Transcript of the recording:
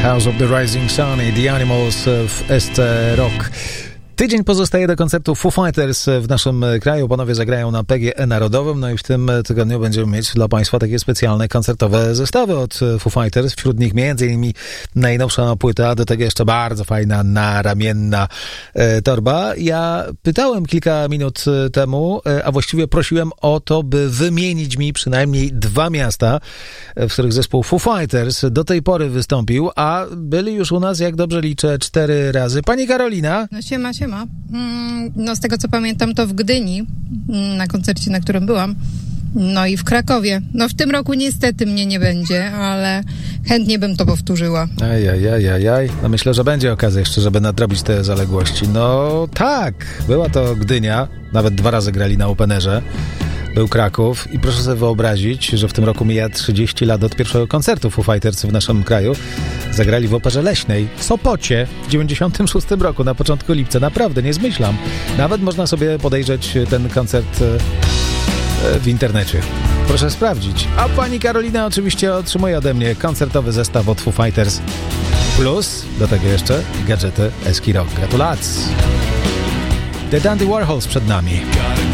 House of the Rising Sun i The Animals w SC Rock. Tydzień pozostaje do koncertu Foo Fighters w naszym kraju. Panowie zagrają na PGE Narodowym, no i w tym tygodniu będziemy mieć dla Państwa takie specjalne koncertowe zestawy od Foo Fighters. Wśród nich m.in. najnowsza płyta, do tego jeszcze bardzo fajna naramienna torba. Ja pytałem kilka minut temu, a właściwie prosiłem o to, by wymienić mi przynajmniej 2 miasta, w których zespół Foo Fighters do tej pory wystąpił, a byli już u nas, jak dobrze liczę, 4 razy. Pani Karolina? No siema. No z tego co pamiętam to w Gdyni, na koncercie, na którym byłam, no i w Krakowie. No w tym roku niestety mnie nie będzie, ale chętnie bym to powtórzyła. Ajajajajaj. No myślę, że będzie okazja jeszcze, żeby nadrobić te zaległości. No tak, była to Gdynia, nawet 2 razy grali na Openerze. Był Kraków i proszę sobie wyobrazić, że w tym roku mija 30 lat od pierwszego koncertu Foo Fighters w naszym kraju. Zagrali w Operze Leśnej w Sopocie w 96 roku, na początku lipca. Naprawdę, nie zmyślam. Nawet można sobie podejrzeć ten koncert w internecie. Proszę sprawdzić. A pani Karolina oczywiście otrzymuje ode mnie koncertowy zestaw od Foo Fighters. Plus do tego jeszcze gadżety SK Rock. Gratulacje. The Dandy Warhols przed nami.